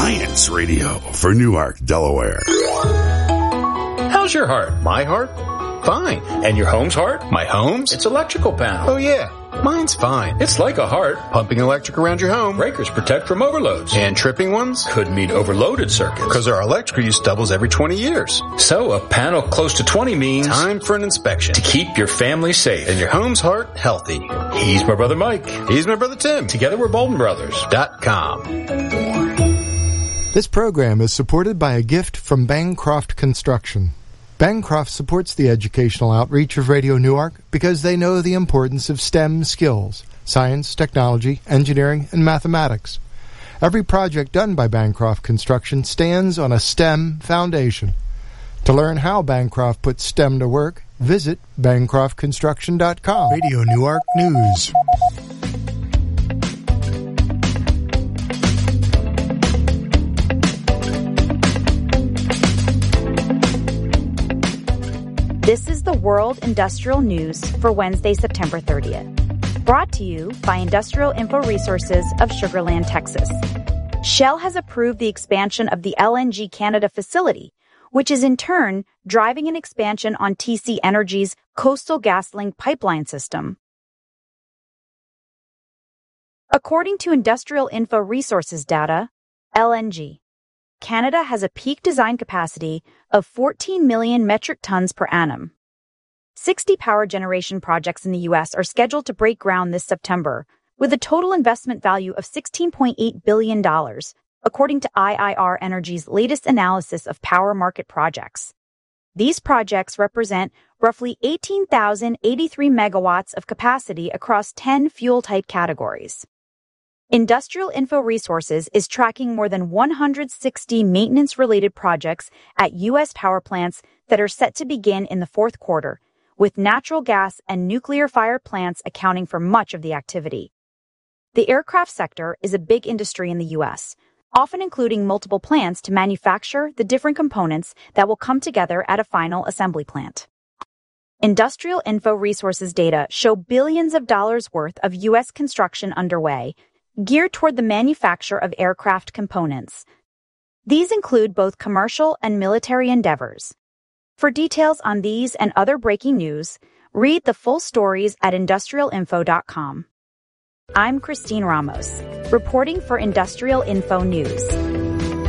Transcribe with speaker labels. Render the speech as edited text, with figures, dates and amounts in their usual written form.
Speaker 1: Science Radio for Newark, Delaware.
Speaker 2: How's your heart? My heart? Fine. And your home's heart?
Speaker 3: My home's?
Speaker 2: It's electrical panel.
Speaker 3: Oh yeah, mine's fine.
Speaker 2: It's like a heart.
Speaker 3: Pumping electric around your home.
Speaker 2: Breakers protect from overloads.
Speaker 3: And tripping ones?
Speaker 2: Could mean overloaded circuits.
Speaker 3: Because our electrical use doubles every 20 years.
Speaker 2: So a panel close to 20 means...
Speaker 3: time for an inspection.
Speaker 2: To keep your family safe.
Speaker 3: And your home's heart healthy.
Speaker 2: He's my brother Mike.
Speaker 3: He's my brother Tim.
Speaker 2: Together we're BoldenBrothers.com.
Speaker 4: This program is supported by a gift from Bancroft Construction. Bancroft supports the educational outreach of Radio Newark because they know the importance of STEM skills, science, technology, engineering, and mathematics. Every project done by Bancroft Construction stands on a STEM foundation. To learn how Bancroft puts STEM to work, visit BancroftConstruction.com. Radio Newark News.
Speaker 5: This is the World Industrial News for Wednesday, September 30th. Brought to you by Industrial Info Resources of Sugar Land, Texas. Shell has approved the expansion of the LNG Canada facility, which is in turn driving an expansion on TC Energy's Coastal GasLink pipeline system. According to Industrial Info Resources data, LNG Canada has a peak design capacity of 14 million metric tons per annum. 60 power generation projects in the U.S. are scheduled to break ground this September, with a total investment value of $16.8 billion, according to IIR Energy's latest analysis of power market projects. These projects represent roughly 18,083 megawatts of capacity across 10 fuel-type categories. Industrial Info Resources is tracking more than 160 maintenance-related projects at U.S. power plants that are set to begin in the fourth quarter, with natural gas and nuclear-fired plants accounting for much of the activity. The aircraft sector is a big industry in the U.S., often including multiple plants to manufacture the different components that will come together at a final assembly plant. Industrial Info Resources data show billions of dollars worth of U.S. construction underway, geared toward the manufacture of aircraft components. These include both commercial and military endeavors. For details on these and other breaking news, read the full stories at industrialinfo.com. I'm Christine Ramos, reporting for Industrial Info News.